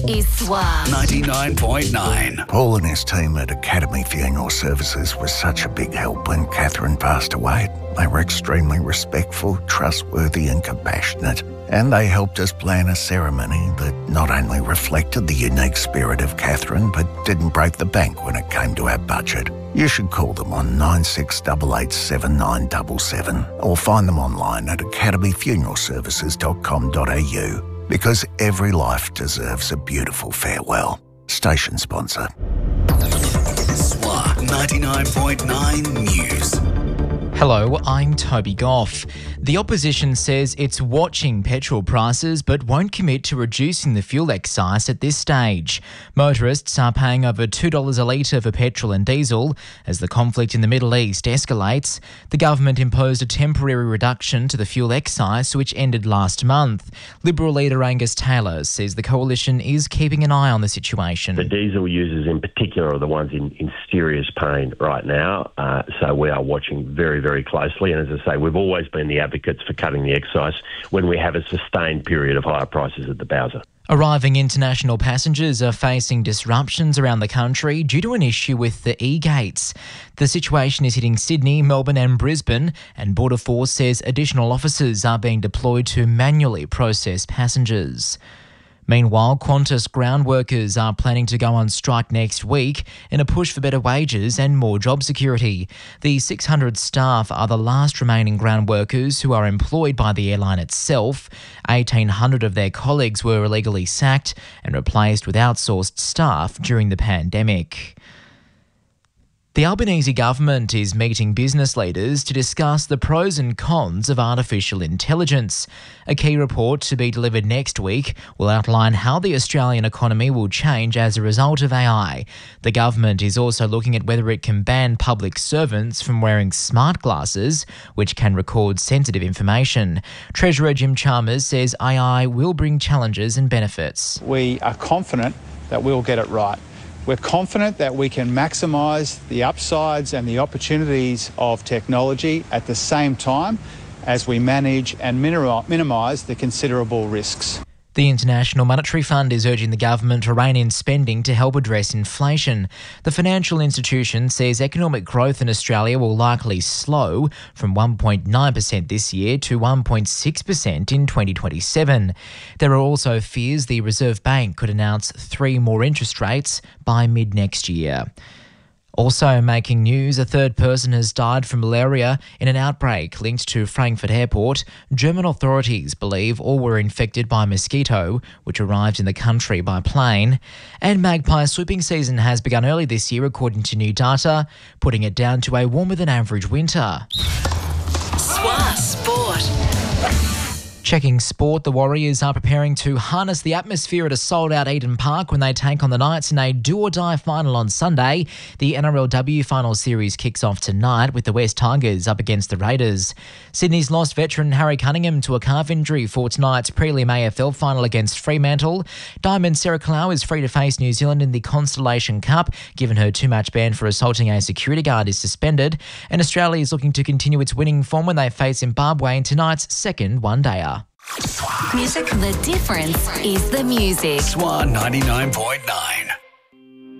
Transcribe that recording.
is Suave 99.9. Paul and his team at Academy Funeral Services was such a big help when Catherine passed away. They were extremely respectful, trustworthy and compassionate. And they helped us plan a ceremony that not only reflected the unique spirit of Catherine, but didn't break the bank when it came to our budget. You should call them on 96887977 or find them online at academyfuneralservices.com.au, because every life deserves a beautiful farewell. Station sponsor. SWA 99.9 News. Hello, I'm Toby Goff. The opposition says it's watching petrol prices but won't commit to reducing the fuel excise at this stage. Motorists are paying over $2 a litre for petrol and diesel as the conflict in the Middle East escalates. The government imposed a temporary reduction to the fuel excise which ended last month. Liberal leader Angus Taylor says the coalition is keeping an eye on the situation. The diesel users in particular are the ones in serious pain right now, so we are watching very, very closely. And as I say, we've always been the advocates for cutting the excise when we have a sustained period of higher prices at the Bowser. Arriving international passengers are facing disruptions around the country due to an issue with the e-gates. The situation is hitting Sydney, Melbourne and Brisbane, and Border Force says additional officers are being deployed to manually process passengers. Meanwhile, Qantas ground workers are planning to go on strike next week in a push for better wages and more job security. The 600 staff are the last remaining ground workers who are employed by the airline itself. 1,800 of their colleagues were illegally sacked and replaced with outsourced staff during the pandemic. The Albanese government is meeting business leaders to discuss the pros and cons of artificial intelligence. A key report to be delivered next week will outline how the Australian economy will change as a result of AI. The government is also looking at whether it can ban public servants from wearing smart glasses, which can record sensitive information. Treasurer Jim Chalmers says AI will bring challenges and benefits. We are confident that we'll get it right. We're confident that we can maximise the upsides and the opportunities of technology at the same time as we manage and minimise the considerable risks. The International Monetary Fund is urging the government to rein in spending to help address inflation. The financial institution says economic growth in Australia will likely slow from 1.9% this year to 1.6% in 2027. There are also fears the Reserve Bank could announce 3 more interest rates by mid-next year. Also making news, a third person has died from malaria in an outbreak linked to Frankfurt Airport. German authorities believe all were infected by mosquito, which arrived in the country by plane. And magpie swooping season has begun early this year, according to new data, putting it down to a warmer than average winter. SWA Sport. Checking sport, the Warriors are preparing to harness the atmosphere at a sold-out Eden Park when they take on the Knights in a do-or-die final on Sunday. The NRLW final series kicks off tonight with the West Tigers up against the Raiders. Sydney's lost veteran Harry Cunningham to a calf injury for tonight's prelim AFL final against Fremantle. Diamond Sarah Clough is free to face New Zealand in the Constellation Cup, given her 2-match ban for assaulting a security guard is suspended. And Australia is looking to continue its winning form when they face Zimbabwe in tonight's second one-dayer. Music, the difference is the music. SWA 99.9.